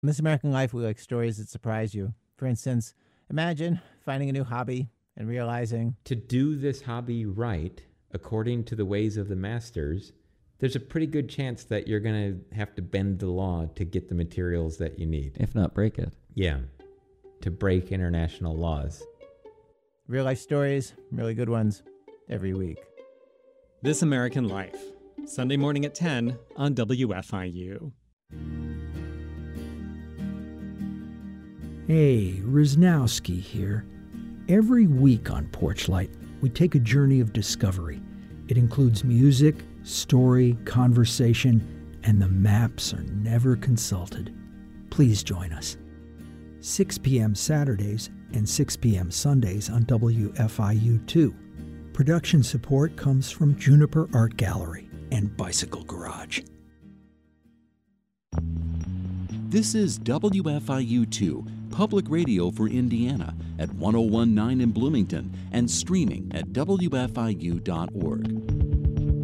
In This American Life, we like stories that surprise you. For instance, imagine finding a new hobby and realizing To do this hobby right, according to the ways of the masters, there's a pretty good chance that you're going to have to bend the law to get the materials that you need. If not, break it. Yeah, to break international laws. real life stories, really good ones, every week. This American Life, Sunday morning at 10 on WFIU. Hey, Rizhnowsky here. Every week on Porchlight, we take a journey of discovery. It includes music, story, conversation, and the maps are never consulted. Please join us. 6 p.m. Saturdays and 6 p.m. Sundays on WFIU2. Production support comes from Juniper Art Gallery and Bicycle Garage. This is WFIU2, public radio for Indiana at 1019 in Bloomington and streaming at WFIU.org.